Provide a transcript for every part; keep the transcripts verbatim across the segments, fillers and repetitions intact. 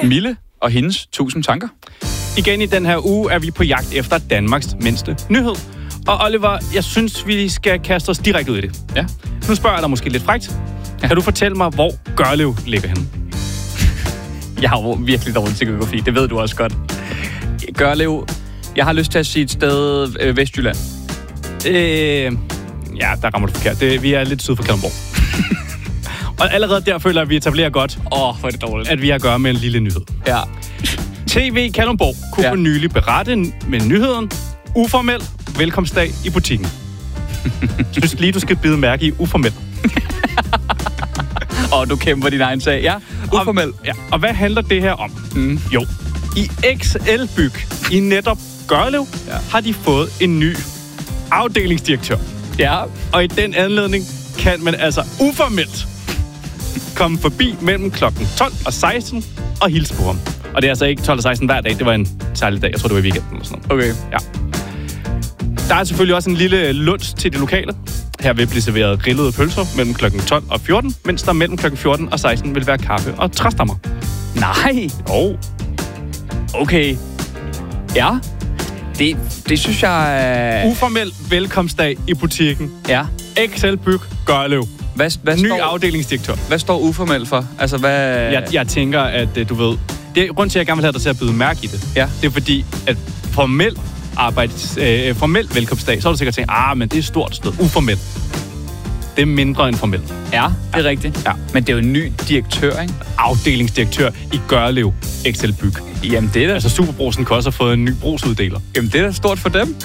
Mille og hendes tusind tanker. Igen i den her uge er vi på jagt efter Danmarks mindste nyhed. Og Oliver, jeg synes, vi skal kaste os direkte ud i det. Ja. Nu spørger jeg dig måske lidt frækt. Ja. Kan du fortælle mig, hvor Gørlev ligger henne? Jeg har jo virkelig dårlig til geografi, det ved du også godt. Gørlev, jeg har lyst til at sige et sted øh, Vestjylland. Øh, ja, der rammer du forkert. Det, vi er lidt syd for Kalundborg. Og allerede der føler jeg, at vi etablerer godt, Åh, oh, hvor er det dårligt. at vi har at gøre med en lille nyhed. Ja. T V Kalundborg kunne Ja. for nylig berette med nyheden uformel velkomstdag i butikken. Synes lige, du skal bide mærke i uformel. Og du kæmper din egen sag. Ja, uformel. Ja, og hvad handler det her om? Mm. Jo, i X L-byg i netop Gørlev Ja. har de fået en ny afdelingsdirektør. Ja. Og i den anledning kan man altså uformelt komme forbi mellem klokken tolv og seksten og hilse på ham. Og det er altså ikke tolv og seksten hver dag, det var en særlig dag. Jeg tror, det var i weekenden eller sådan noget. Okay. Ja. Der er selvfølgelig også en lille luns til det lokale. Her vil blive serveret grillede pølser mellem klokken tolv og fjorten, mens der mellem klokken fjorten og seksten vil være kaffe og træstammer. Nej. Jo. Okay. Ja. Det, det synes jeg er... Uformel velkomstdag i butikken. Ja. X L-byg Gørlev. Hvad, hvad, Ny står, afdelingsdirektør. hvad står uformelt for? Altså, hvad... Jeg, jeg tænker, at øh, du ved... Det er grund til, at jeg gerne vil have dig til at byde mærke i det. Ja. Det er fordi, at formel arbejds, øh, formel velkomstdag, så har du sikkert tænkt, ah, men det er stort sted. Uformel. Det er mindre end formel. Ja, det er rigtigt. Ja. Men det er jo en ny direktør, ikke? Afdelingsdirektør i Gørlev X L-byg. Jamen, det er da... Altså, Superbrugsen kan også have fået en ny brugsuddeler. Jamen, det er da stort for dem.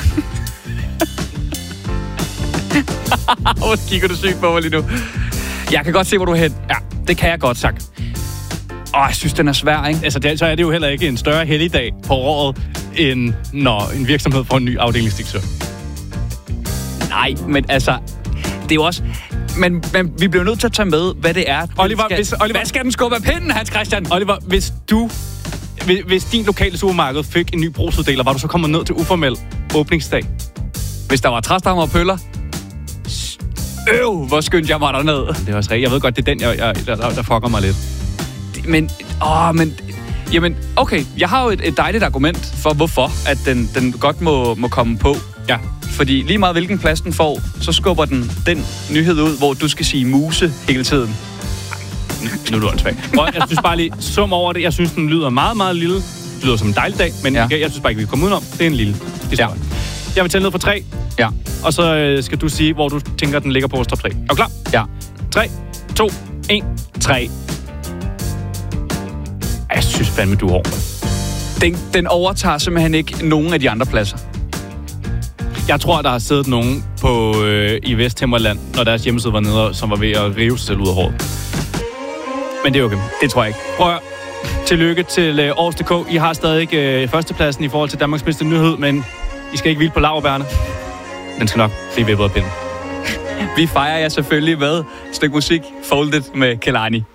Hvor kigger du sygt på mig lige nu? Jeg kan godt se, hvor du er hen. Ja, Det kan jeg godt. tak. Åh, jeg synes, den er svær, ikke? Altså, det, så er det jo heller ikke en større helligdag på året, end når en virksomhed får en ny afdelingsdirektør. Nej, men altså... Det er jo også... Men, men vi bliver nødt til at tage med, hvad det er. Oliver, skal, hvis- Oliver- Hvad skal den skubbe af pinden, Hans Christian? Oliver, hvis du... Hvis, hvis din lokale supermarked fik en ny brugsuddeler, var du så kommet ned til uformel åbningsdag? Hvis der var træstammer og pøller... Øv, hvor skyndte jeg mig derned. Det er også rigtigt. Jeg ved godt, det er den, jeg, jeg, der, der fucker mig lidt. Men, åh, men... Jamen, okay, jeg har jo et, et dejligt argument for, hvorfor at den, den godt må, må komme på. Ja. Fordi lige meget hvilken plads den får, så skubber den den nyhed ud, hvor du skal sige muse hele tiden. Nu er du åndssvagt. Og jeg synes bare lige, sum over det. Jeg synes, den lyder meget, meget lille. Det lyder som en dejlig dag, men Ja. jeg, jeg synes bare ikke, vi kan komme udenom. Det er en lille historie. Ja. Jeg vil tælle ned fra tre, Ja. og så øh, skal du sige, hvor du tænker, den ligger på vores top tre. Er du klar? Ja. tre, to, et, tre. Jeg synes fandme, du er hård. Den, den overtager simpelthen ikke nogen af de andre pladser. Jeg tror, der har siddet nogen på, øh, i Vesthimmerland, når deres hjemmeside var nede, som var ved at rive sig selv ud af håret. Men det er okay. Det tror jeg ikke. Prøv at høre. Tillykke til øh, Aarhus punktum d k. I har stadig øh, førstepladsen i forhold til Danmarks bedste nyhed, men I skal ikke hvile på laurbærne. Den skal nok blive vippet af pinden. Vi fejrer jer selvfølgelig med et stykke musik, Folded med Kehlani.